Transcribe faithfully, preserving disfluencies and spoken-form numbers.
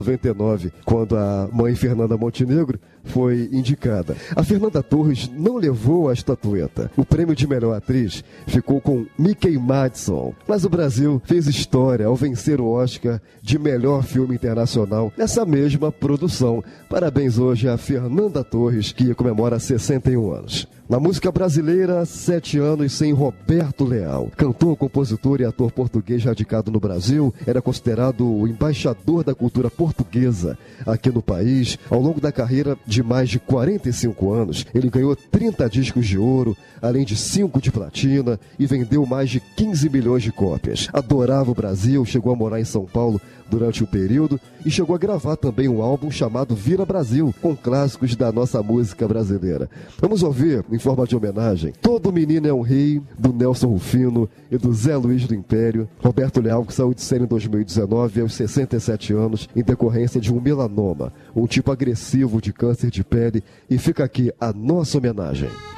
noventa e nove, quando a mãe Fernanda Montenegro foi indicada. A Fernanda Torres não levou a estatueta. O prêmio de melhor atriz ficou com Mickey Madison. Mas o Brasil fez história ao vencer o Oscar de melhor filme internacional nessa mesma produção. Parabéns hoje a Fernanda Torres, que comemora sessenta e um anos. Na música brasileira, sete anos sem Roberto Leal. Cantor, compositor e ator português radicado no Brasil, era considerado o embaixador da cultura portuguesa aqui no país. Ao longo da carreira de mais de quarenta e cinco anos, ele ganhou trinta discos de ouro, além de cinco de platina, e vendeu mais de quinze milhões de cópias. Adorava o Brasil, chegou a morar em São Paulo durante o período e chegou a gravar também um álbum chamado Vira Brasil, com clássicos da nossa música brasileira. Vamos ouvir, em forma de homenagem, Todo Menino é um Rei, do Nelson Rufino e do Zé Luiz do Império. Roberto Leal, que saiu de cena em dois mil e dezenove, aos sessenta e sete anos, em decorrência de um melanoma, um tipo agressivo de câncer de pele, e fica aqui a nossa homenagem.